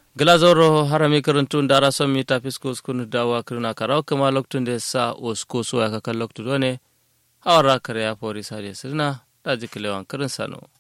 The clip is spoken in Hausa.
Glazoro harami karantun dara son mi tafisko skunu dawa kirna karaw kama loktun de sa osko so ya kakan loktu done hawara kare ya fori sare sirna daji kilewan kirin sano